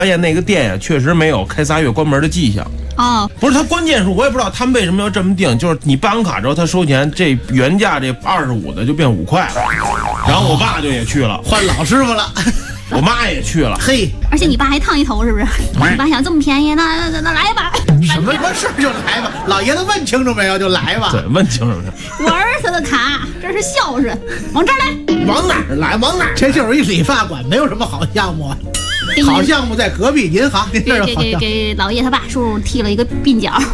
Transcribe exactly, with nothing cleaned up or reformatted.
发现那个店呀，确实没有开仨月关门的迹象。 哦， 不是，他关键是我也不知道他们为什么要这么定，就是你办完卡之后他收钱，这原价这二十五的就变五块，然后我爸就也去了， 换老师傅了， 我妈也去了， 嘿， 而且你爸还烫一头是不是？你爸想这么便宜，那那那来吧， 什么什么事儿就来吧，老爷子问清楚没有就来吧。 对，问清楚没？ 我儿子的卡，这是孝顺，往这儿来， 往哪儿来？往哪儿？ 这就是一理发馆，没有什么好项目啊。好项目在隔壁银行，您这给给给给老爷他爸叔叔剃了一个鬓角。